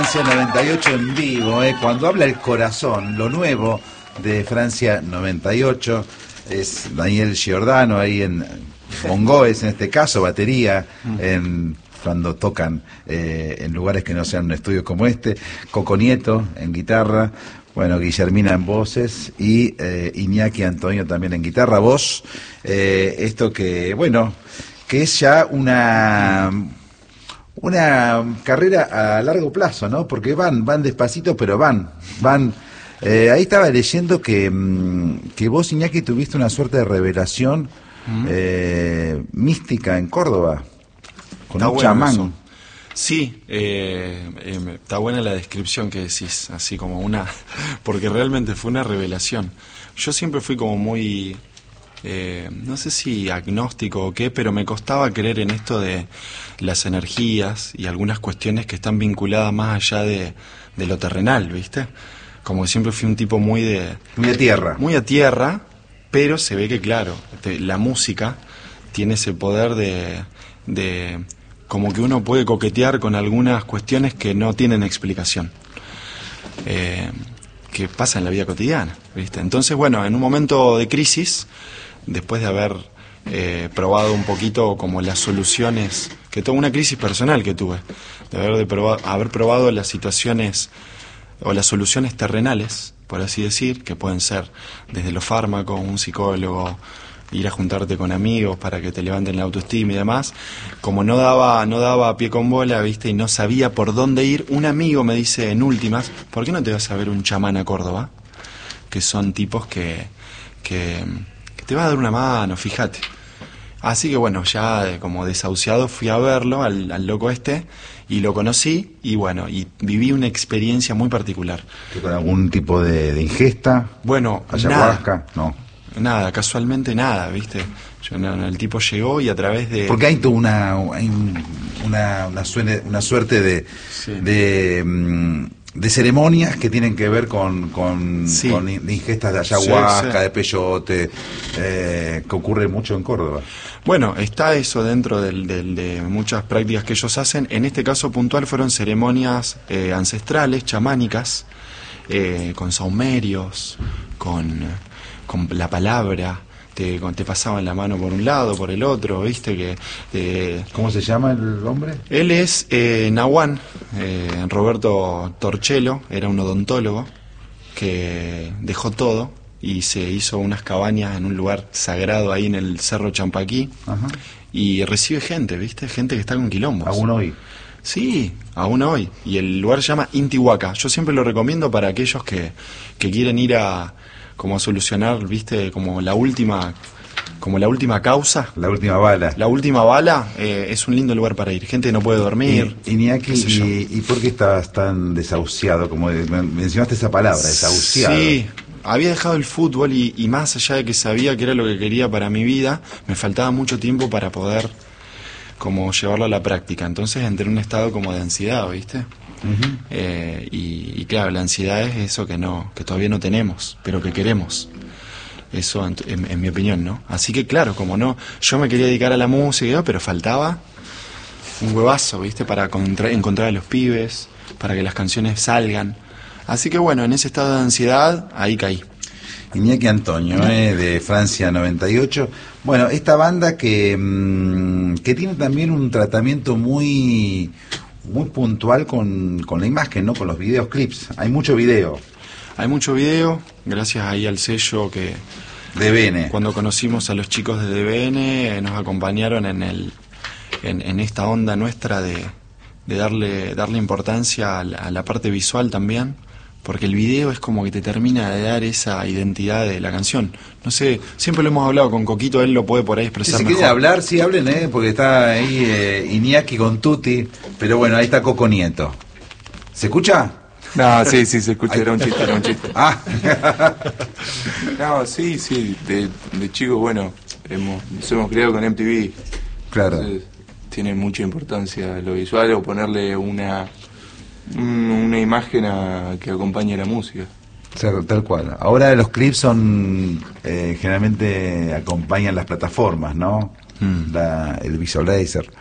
Francia 98 en vivo, cuando habla el corazón, lo nuevo de Francia 98, es Daniel Giordano ahí en bongoes, en este caso, batería, cuando tocan en lugares que no sean un estudio como este, Coco Nieto en guitarra, bueno, Guillermina en voces y Iñaki Antonio también en guitarra, voz, esto que, bueno, que es ya una carrera a largo plazo, ¿no? Porque van despacito, pero van. Ahí estaba leyendo que vos, Iñaki, tuviste una suerte de revelación mística en Córdoba, con un chamán. Eso. Sí, está buena la descripción que decís, así como porque realmente fue una revelación. Yo siempre fui como muy... no sé si agnóstico o qué, pero me costaba creer en esto de las energías y algunas cuestiones que están vinculadas más allá de lo terrenal, ¿viste? Como que siempre fui un tipo muy a tierra. Muy a tierra, pero se ve que, claro, la música tiene ese poder de como que uno puede coquetear con algunas cuestiones que no tienen explicación. Que pasa en la vida cotidiana, ¿viste? Entonces, bueno, en un momento de crisis, después de haber probado un poquito como las soluciones, que toda una crisis personal que tuve, de haber probado las situaciones o las soluciones terrenales, por así decir, que pueden ser desde los fármacos, un psicólogo, ir a juntarte con amigos para que te levanten la autoestima y demás, como no daba pie con bola, ¿viste? Y no sabía por dónde ir, un amigo me dice en últimas, ¿por qué no te vas a ver un chamán a Córdoba? Que son tipos que te va a dar una mano, fíjate. Así que bueno, ya como desahuciado fui a verlo, al loco este, y lo conocí, y bueno, y viví una experiencia muy particular. ¿Con algún tipo de ingesta? Bueno, ayahuasca, nada, casualmente nada, ¿viste? El tipo llegó y a través de... Porque hay toda una suerte de ceremonias que tienen que ver con ingestas de ayahuasca, de peyote, que ocurre mucho en Córdoba. Bueno, está eso dentro de muchas prácticas que ellos hacen. En este caso puntual fueron ceremonias ancestrales, chamánicas, con saumerios, con la palabra. Te pasaban la mano por un lado, por el otro, ¿viste? ¿Cómo se llama el hombre? Él es Nahuán, Roberto Torchelo, era un odontólogo que dejó todo y se hizo unas cabañas en un lugar sagrado ahí en el Cerro Champaquí. Ajá. Y recibe gente, ¿viste? Gente que está con quilombos. ¿Aún hoy? Sí, aún hoy. Y el lugar se llama Intihuaca. Yo siempre lo recomiendo para aquellos que quieren ir a solucionar, ¿viste? Como la última causa. La última bala. La última bala, es un lindo lugar para ir. Gente no puede dormir. Iñaki, ¿y por qué estabas tan desahuciado? Como mencionaste esa palabra, desahuciado. Sí, había dejado el fútbol y más allá de que sabía que era lo que quería para mi vida, me faltaba mucho tiempo para poder como llevarlo a la práctica. Entonces entré en un estado como de ansiedad, ¿viste? Uh-huh. Y claro, la ansiedad es eso que todavía no tenemos, pero que queremos. Eso en mi opinión, ¿no? Así que claro, como no, yo me quería dedicar a la música, pero faltaba un huevazo, ¿viste? Para encontrar a los pibes, para que las canciones salgan. Así que bueno, en ese estado de ansiedad, ahí caí. Iñaki Antonio, de Francia 98. Bueno, esta banda que tiene también un tratamiento muy puntual con la imagen, ¿no? Con los videos, clips. Hay mucho video. Hay mucho video, gracias ahí al sello que... DBN. Cuando conocimos a los chicos de DBN, nos acompañaron en esta onda nuestra de darle importancia a la parte visual también, porque el video es como que te termina de dar esa identidad de la canción. No sé, siempre lo hemos hablado con Coquito, él lo puede por ahí expresar mejor. Si quieren hablar, sí hablen, porque está ahí Iñaki con Tuti, pero bueno, ahí está Coco Nieto. ¿Se escucha? No, sí, se escucha, era un chiste. Ah. No, sí, de chico, bueno, nos hemos criado con MTV. Claro. Entonces, tiene mucha importancia lo visual o ponerle una imagen que acompañe la música. O sea, tal cual. Ahora los clips son generalmente acompañan las plataformas, ¿no? El Visualizer.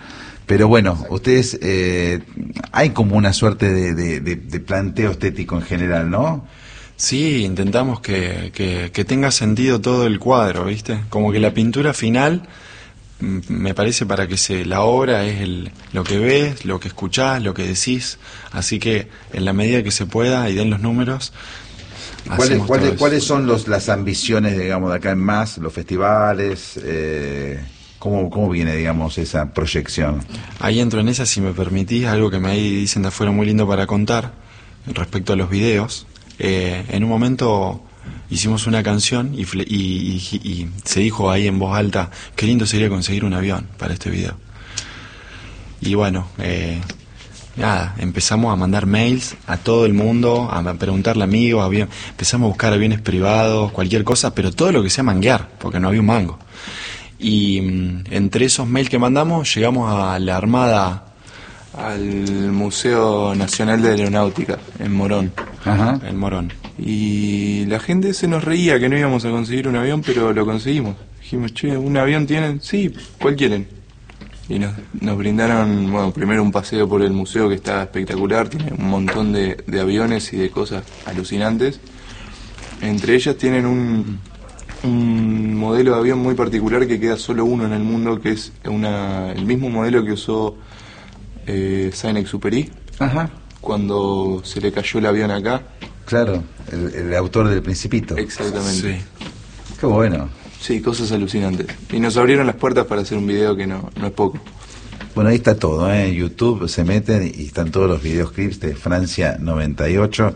Pero bueno, ustedes, hay como una suerte de planteo estético en general, ¿no? Sí, intentamos que tenga sentido todo el cuadro, ¿viste? Como que la pintura final, me parece para que la obra es lo que ves, lo que escuchás, lo que decís, así que en la medida que se pueda y den los números, ¿Cuáles son las ambiciones, digamos, de acá en más, los festivales? ¿Cómo viene, digamos, esa proyección? Ahí entro en esa, si me permitís, algo que me ahí dicen de afuera muy lindo para contar respecto a los videos. En un momento hicimos una canción y se dijo ahí en voz alta, qué lindo sería conseguir un avión para este video. Y bueno, nada, empezamos a mandar mails a todo el mundo, a preguntarle a amigos, empezamos a buscar aviones privados, cualquier cosa, pero todo lo que sea manguear, porque no había un mango. Y entre esos mails que mandamos llegamos a la Armada, al Museo Nacional de Aeronáutica en Morón. Ajá. en Morón. Y la gente se nos reía que no íbamos a conseguir un avión, pero lo conseguimos. Dijimos, che, ¿un avión tienen? Sí, ¿cuál quieren? Y nos brindaron, bueno, primero un paseo por el museo que está espectacular, tiene un montón de aviones y de cosas alucinantes. Entre ellas tienen un modelo de avión muy particular que queda solo uno en el mundo, que es el mismo modelo que usó Saint-Exupéry. Ajá. Cuando se le cayó el avión acá. Claro, el autor del Principito. Exactamente. Sí. Qué bueno. Sí, cosas alucinantes. Y nos abrieron las puertas para hacer un video que no es poco. Bueno, ahí está todo, ¿eh? En YouTube se meten y están todos los videoclips de Francia 98.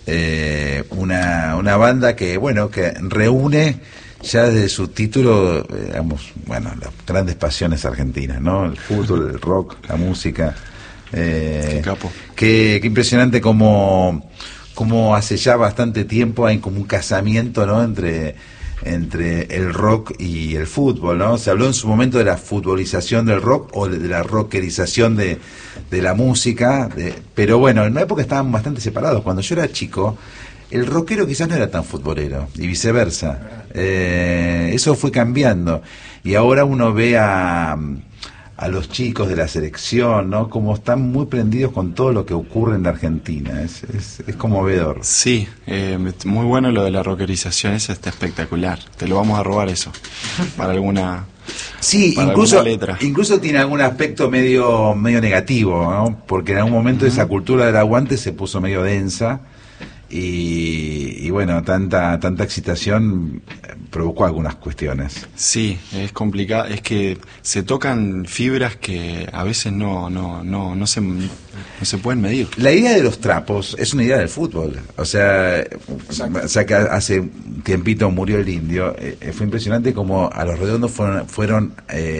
Una banda que, bueno, que reúne ya desde su título, digamos, bueno, las grandes pasiones argentinas, ¿no? El fútbol, el rock, la música. Qué capo. Qué impresionante como hace ya bastante tiempo hay como un casamiento, ¿no? entre el rock y el fútbol, ¿no? Se habló en su momento de la futbolización del rock o de la rockerización de la música, pero bueno, en una época estaban bastante separados. Cuando yo era chico, el rockero quizás no era tan futbolero y viceversa. Eso fue cambiando y ahora uno ve a los chicos de la selección, ¿no? Como están muy prendidos con todo lo que ocurre en la Argentina. Es conmovedor. Sí, muy bueno lo de la rockerización, esa está espectacular. Te lo vamos a robar eso, para alguna... Sí, para incluso alguna letra. Incluso tiene algún aspecto medio negativo, ¿no? Porque en algún momento esa cultura del aguante se puso medio densa y bueno, tanta excitación provocó algunas cuestiones. Sí, es complicado, es que se tocan fibras que a veces no se pueden medir. La idea de los trapos es una idea del fútbol, o sea que hace un tiempito murió el Indio. Fue impresionante como a Los Redondos fueron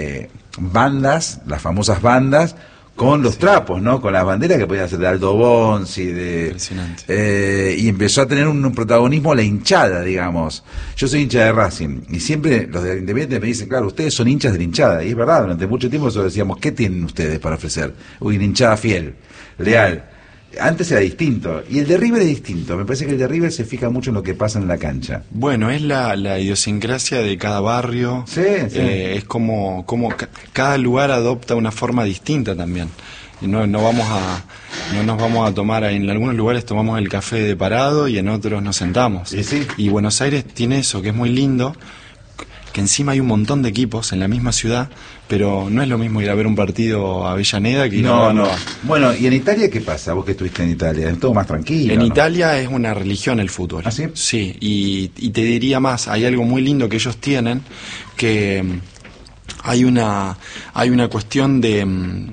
bandas, las famosas bandas, con los trapos, ¿no? Con las banderas que podían ser de Aldo Bonzi, y empezó a tener un protagonismo la hinchada, digamos. Yo soy hincha de Racing, y siempre los de Independiente me dicen, claro, ustedes son hinchas de la hinchada, y es verdad, durante mucho tiempo nosotros decíamos, ¿qué tienen ustedes para ofrecer? Una hinchada fiel, leal. Antes era distinto, y el de River es distinto. Me parece que el de River se fija mucho en lo que pasa en la cancha. Bueno, es la idiosincrasia de cada barrio. Sí, sí. Es como cada lugar adopta una forma distinta también. Y no nos vamos a tomar, en algunos lugares tomamos el café de parado y en otros nos sentamos. Sí. Y Buenos Aires tiene eso, que es muy lindo, que encima hay un montón de equipos en la misma ciudad, pero no es lo mismo ir a ver un partido a Avellaneda que ir a verlo a... Bueno, ¿y en Italia qué pasa? Vos que estuviste en Italia, ¿es todo más tranquilo? En ¿no? Italia es una religión el fútbol. ¿Ah, sí? Sí, y te diría más, hay algo muy lindo que ellos tienen, que hay una cuestión de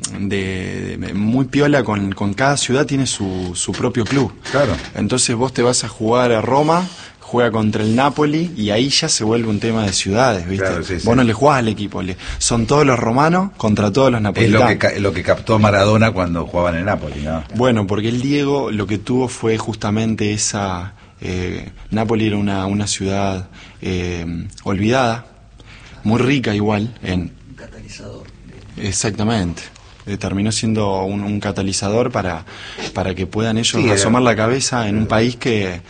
muy piola con cada ciudad tiene su propio club. Claro. Entonces vos te vas a jugar a Roma, juega contra el Napoli y ahí ya se vuelve un tema de ciudades, ¿viste? Claro, sí. Vos no le jugás al equipo, son todos los romanos contra todos los napolitanos. Es lo que captó Maradona cuando jugaba en el Napoli, ¿no? Bueno, porque el Diego lo que tuvo fue justamente esa... Napoli era una ciudad olvidada, muy rica igual en... Un catalizador. Exactamente. Terminó siendo un catalizador para que puedan ellos Sí, asomar la cabeza en un país que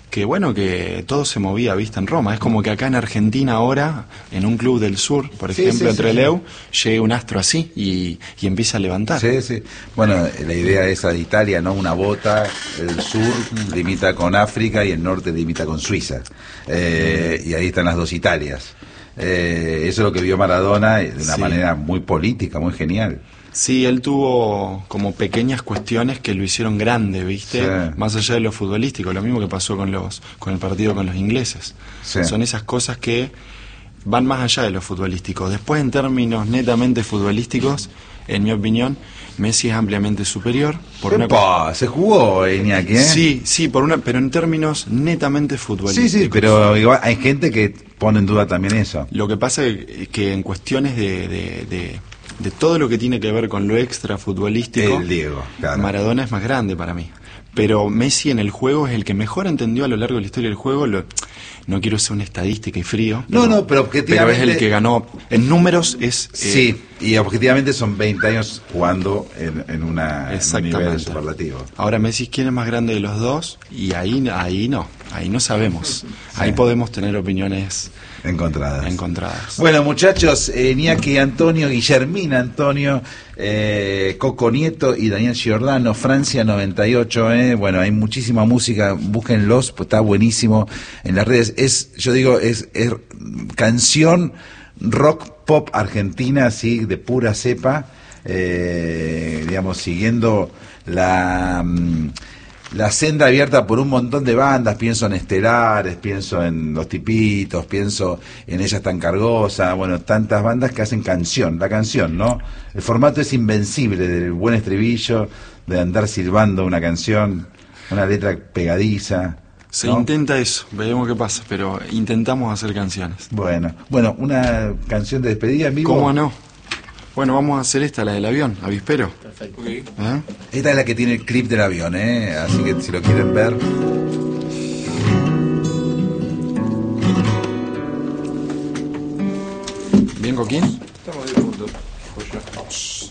que bueno, que todo se movía, viste, en Roma. Es como que acá en Argentina ahora, en un club del sur, por Sí, ejemplo, sí, en sí, Trelew, llegue un astro así y empieza a levantar. Sí, sí. Bueno, la idea esa de Italia, ¿no? Una bota, el sur limita con África y el norte limita con Suiza. Y ahí están las dos Italias. Eso es lo que vio Maradona de una Sí. manera muy política, muy genial. Sí, él tuvo como pequeñas cuestiones que lo hicieron grande, ¿viste? Sí. Más allá de lo futbolístico, lo mismo que pasó con el partido con los ingleses. Sí. Son esas cosas que van más allá de lo futbolístico. Después, en términos netamente futbolísticos, en mi opinión, Messi es ampliamente superior. ¡Epa! Se jugó Iñaki, ¿eh? Sí, sí, pero en términos netamente futbolísticos. Sí, sí, pero igual hay gente que pone en duda también eso. Lo que pasa es que en cuestiones de todo lo que tiene que ver con lo extra futbolístico, El Diego, claro. Maradona es más grande para mí. Pero Messi en el juego es el que mejor entendió a lo largo de la historia del juego. No quiero ser una estadística y frío. No, pero Pero objetivamente... es el que ganó. En números es... Sí, y objetivamente son 20 años jugando en un nivel superlativo. Ahora Messi, ¿quién es más grande de los dos? Y ahí no sabemos. Ahí podemos tener opiniones encontradas. Bueno, muchachos, Iñaki Antonio, Guillermina Antonio, Coco Nieto y Daniel Giordano, Francia 98, bueno, hay muchísima música, búsquenlos, pues está buenísimo en las redes. Es canción rock pop argentina, así, de pura cepa, digamos, siguiendo la senda abierta por un montón de bandas. Pienso en Estelares, pienso en Los Tipitos, pienso en Ella es tan cargosa, bueno, tantas bandas que hacen la canción, ¿no? El formato es invencible del buen estribillo, de andar silbando una canción, una letra pegadiza. Se ¿no? intenta eso, veremos qué pasa, pero intentamos hacer canciones. Bueno, una canción de despedida en vivo. ¿Cómo no? Bueno, vamos a hacer esta, la del avión, avispero. Perfecto. Esta es la que tiene el clip del avión, así que si lo quieren ver. ¿Bien, Coquín? Estamos 10 puntos.